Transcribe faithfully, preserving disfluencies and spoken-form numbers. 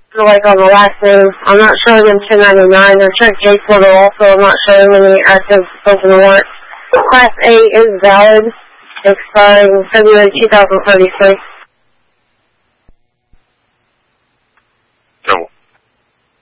like on the last name. I'm not showing him ten ninety-nine. I checked J Portal also. I'm not showing any active open warrants. Class A is valid, expiring February two thousand thirty-six.